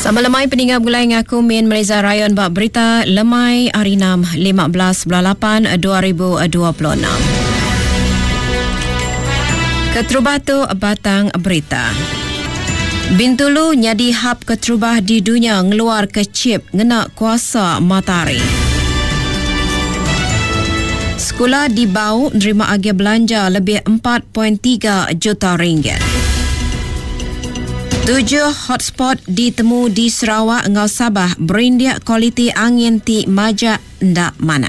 Sama lemai peninggal gulai ngaku Min Malaysia Rayon bak berita lemai hari 6 15/8/2026. Keterubah tu batang berita. Bintulu nyadi hab keterubah di dunia ngeluar ke chip ngena kuasa matahari. Sekolah di Bau nerima agih belanja lebih 4.3 juta ringgit. 7 hotspot ditemu di Sarawak ngau Sabah berindia kualiti angin ti majak ndak mana.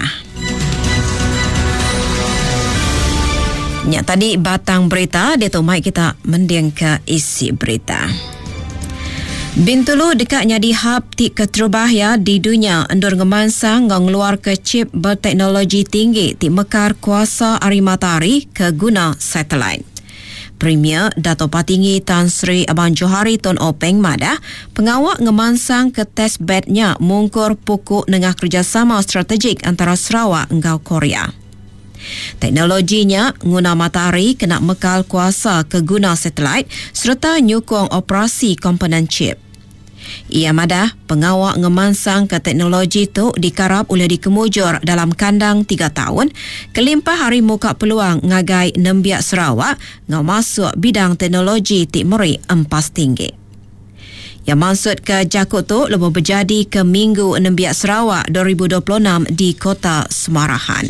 Nya tadi batang berita, dia tu mai kita mending ke isi berita. Bintulu dekat nyadi hub ti keterubah ya di dunia endur ngemansang ngau ngeluar ke chip berteknologi tinggi ti mekar kuasa ari matahari ke guna satelit. Premier Dato' Patinggi Tan Sri Abang Johari Tun Openg Madah pengawak ngemansang ke test bednya mungkur pokok dengan kerjasama strategik antara Sarawak engau Korea. Teknologinya guna matahari kena mekal kuasa ke guna satelit serta nyukung operasi komponen chip. Ia madah pengawak ngemansang ke teknologi tu dikarap oleh dikemujur dalam kandang 3 tahun kelimpah hari muka peluang ngagai Nembiak Sarawak ngau masuk bidang teknologi ti meri empas tinggi. Yang maksud ke jakut tu lebih berjadi ke Minggu Nembiak Sarawak 2026 di Kota Semarahan.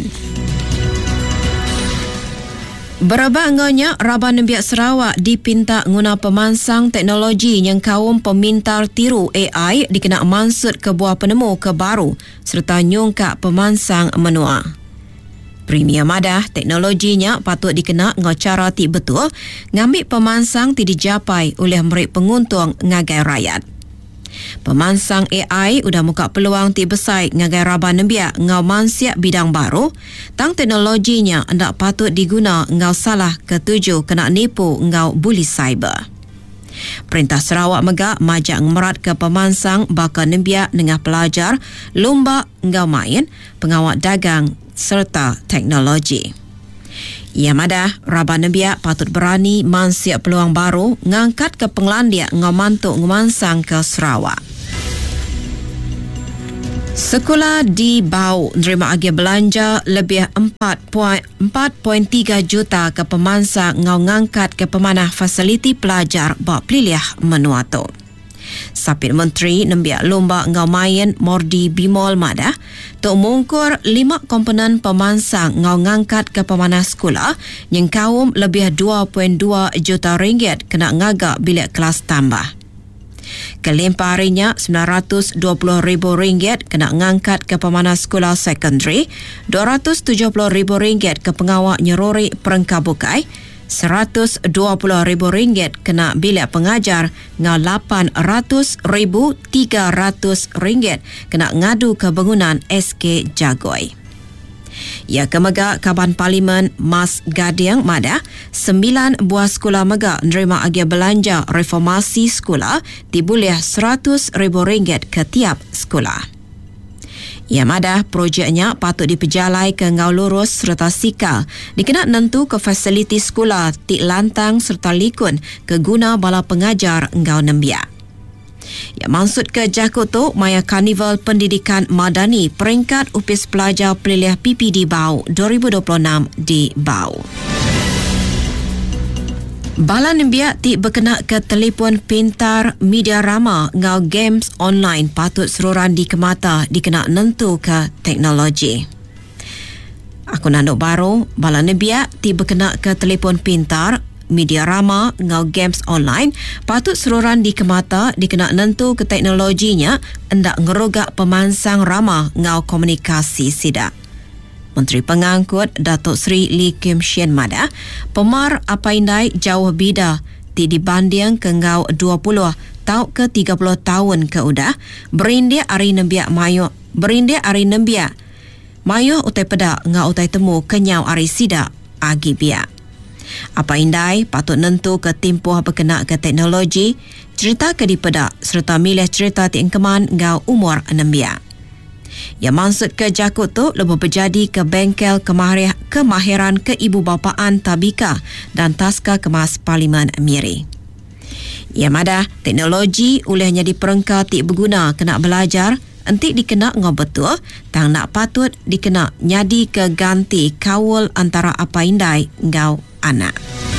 Berabangnya Raban Nembiak Sarawak dipinta guna pemansang teknologi yang kaum pemintar tiru AI dikena mansut ke buah penemu ke baru serta nyungkak pemansang menua. Premier madah teknologinya patut dikena ngau cara ti betul ngambil pemansang ti dijapai oleh mereka penguntung ngagai rakyat. Pemansang AI udah muka peluang ti besar ngagai Raban Nembiak ngau mansiak bidang baru tang teknologinya hendak patut diguna ngau salah ketujuh kena nipu ngau buli cyber. Perintah Sarawak Megak majak ngemerat ke pemansang bakal Nembiak dengan pelajar lomba ngau main pengawak dagang serta teknologi. Ia madah Raban Nembiak patut berani mansiak peluang baru ngangkat ke penglandia ngau mantuk ngemansang ke Sarawak. Sekolah di Bau nerima agih belanja lebih 4.3 juta ke pemansang ngau ngangkat ke pemanah fasiliti pelajar bak peliliah menua tu. Sapit Menteri Nembiak Lomba Ngau Main Mordi Bimol Madah tok mungkur 5 komponen pemansang ngau ngangkat ke pemanah sekolah yang kaum lebih 2.2 juta ringgit kena ngagak bilik kelas tambah. Kelimpah harinya RM920,000 kena ngangkat ke pemanah sekolah sekondari, RM270,000 ke pengawak nyerori perengkabukai, RM120,000 kena bilik pengajar ngau RM800,300 kena ngadu ke bangunan SK Jagoi. Ia kemegak Kaban Parlimen Mas Gadiang Madah 9 buah sekolah megak nerima agih belanja reformasi sekolah diboleh RM100,000 ke tiap sekolah. Ia madah projeknya patut diperjalai ke ngau lurus serta sikal dikena nentu ke fasiliti sekolah tik lantang serta likun ke guna bala pengajar ngau Nembiak. Ia maksud ke jakut tu maya Karnival Pendidikan Madani peringkat upis pelajar peliliah PPD Bau 2026 di Bau. Bala Nembiak ti berkena ke telefon pintar media rama ngau games online patut seruran dikemata dikena nentu ke teknologi. Aku nanduk baru, Bala Nembiak ti berkena ke telefon pintar media rama ngau games online patut seruran dikemata dikena nentu ke teknologinya hendak ngerogak pemansang rama ngau komunikasi sidak. Menteri Pengangkut Datuk Seri Lee Kim Sien Madah pemar apa indai jauh bida ti dibanding ke ngau 20 tau ke 30 tahun ke udah berindia ari Nembiak mayu utai pedak ngau utai temu kenyau ari sidak agi biak. Apa indai patut nentu ke timpuh berkena ke teknologi, cerita ke dipedak serta milih cerita ti engkeman ngau umur Nembiak. Yang maksud ke jakut tu lebih berjadi ke bengkel kemahiran keibubapaan Tabika dan Taska Kemas Parlimen Miri. Ia madah teknologi olehnya diperengka tik berguna kena belajar entik dikena ngau betul tang nak patut dikena nyadi ke ganti kawal antara apa indai ngau anak.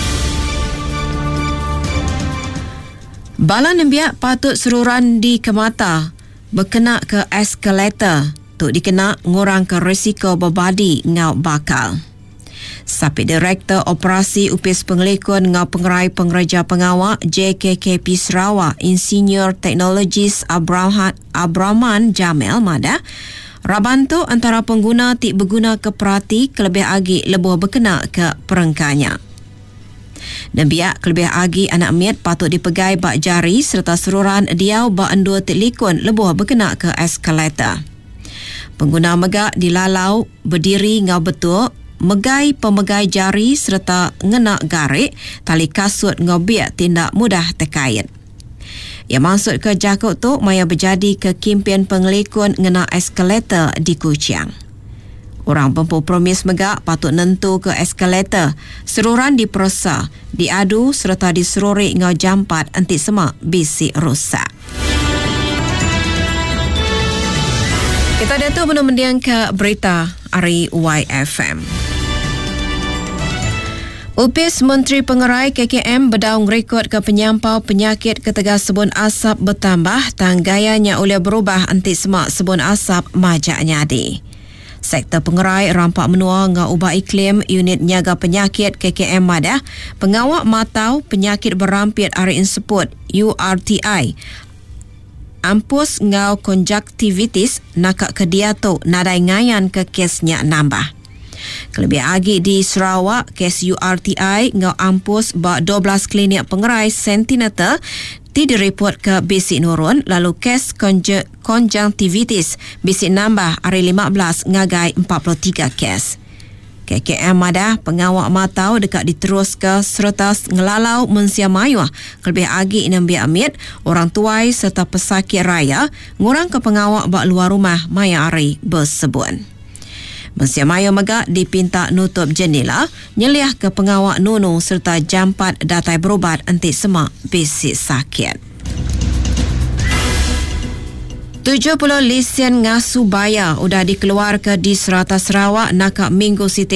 Bala nembiak patut seruran di kemata berkena ke eskalator untuk dikena ngurang ke risiko berbadi ngau bakal. Sapi Direktur Operasi UPIS Pengelekon ngau pengerai pengereja pengawak JKKP Sarawak Insinyur Teknologis Abraman Jamil madah rabantu antara pengguna tik berguna ke perhati kelebih agi lebuh berkena ke perengkanya. Dan biak kelebih agi anak miat patut dipegai bak jari serta seruran diau bak endua telikon lebuh berkena ke eskalator. Pengguna megak dilalau berdiri ngau betul megai pemegai jari serta ngenak garik tali kasut ngau biak tindak mudah terkait. Ia maksud ke jakut tu maya berjadi ke kempen pengelekon ngenak eskalator di Kuching. Orang pempu promis megak patut nentu ke eskalator, seruran diperosa, diadu serta diseruri ngau jampat entik semak bisi rusak. Kita datuk menundiang ke berita Ari YFM. UPIS Menteri Pengerai KKM berdaung rekod ke penyampau penyakit ketegas sebun asap bertambah tang gayanya oleh berubah entik semak sebun asap majak nyadi. Sektor pengerai rampak menua ngau ubah iklim unit nyaga penyakit KKM madah pengawak matau penyakit berampit hari inseput URTI ampus ngau konjaktivitis nakak kediato nadai ngayan ke kesnya nambah. Kelebih agi di Sarawak, kes URTI ngau ampus bak 12 klinik pengerai sentimeter direport ke bisik nurun, lalu kes konjaktivitis bisik nambah hari 15 ngagai 43 kes. KKM madah pengawak matau dekat diterus ke serta ngelalau mensia mayuah kelebih agi nembiak amit orang tuai serta pesakit raya ngurang ke pengawak bak luar rumah maya hari bersebut. Mensia mayu megak dipinta nutup jendela, nyeliah ke pengawak nunu serta jampat datai berubat entik semak bisik sakit. 70 lesen ngasu bayar sudah dikeluarkan di Serata Sarawak nakak Minggu Siti